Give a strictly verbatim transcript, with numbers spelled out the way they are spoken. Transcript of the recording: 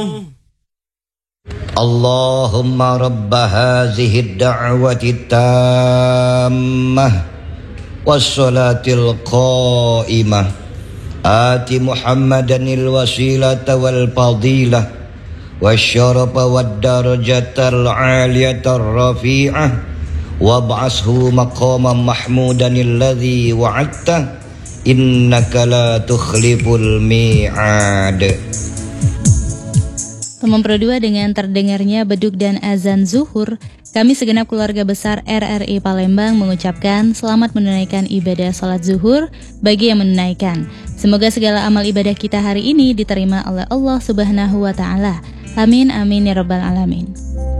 Allahumma rabba hazihi ad-da'wati tammah was-salatil qa'imah ati Muhammadanil wasilata wal fadilah wasyarafa wad-darajatal 'aliyatar rafi'ah wab'ashu maqaman mahmudanil ladzi wa'adta innaka la tukhliful mi'ad. Teman Pro dua, dengan terdengarnya beduk dan azan zuhur, kami segenap keluarga besar R R I Palembang mengucapkan selamat menunaikan ibadah salat zuhur bagi yang menunaikan. Semoga segala amal ibadah kita hari ini diterima oleh Allah Subhanahu wa Ta'ala. Amin amin ya rabbal alamin.